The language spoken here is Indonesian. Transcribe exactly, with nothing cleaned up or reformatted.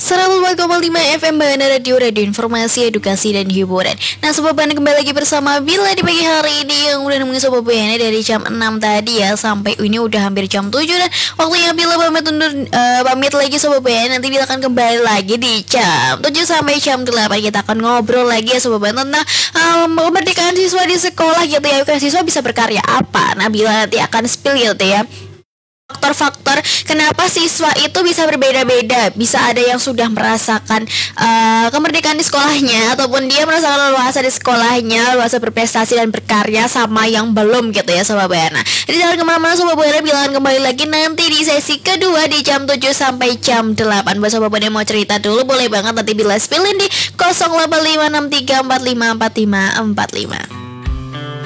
seratus empat koma lima F M Bahana Radio, radio informasi, edukasi, dan hiburan. Nah Sobat Bahana, kembali lagi bersama Bila di pagi hari ini, yang udah nemuin Sobat Bahana dari jam enam tadi ya, sampai ini udah hampir jam tujuh. Dan waktunya Bila pamit undur, uh, pamit lagi Sobat Bahana. Nanti Bila akan kembali lagi di jam tujuh sampai jam delapan. Kita akan ngobrol lagi ya Sobat Bahana tentang um, kemerdekaan siswa di sekolah gitu ya. Siswa bisa berkarya apa? Nah Bila nanti akan spill gitu ya, faktor-faktor kenapa siswa itu bisa berbeda-beda. Bisa ada yang sudah merasakan uh, kemerdekaan di sekolahnya, ataupun dia merasakan leluasa di sekolahnya, leluasa berprestasi dan berkarya, sama yang belum gitu ya Sobat Bahana. Jadi jangan kemana-mana Sobat Bahana, bilangan kembali lagi nanti di sesi kedua di jam tujuh sampai jam delapan. Buat Sobat Bahana mau cerita dulu boleh banget nanti Bila spillin di nol delapan lima enam tiga empat lima empat lima empat lima.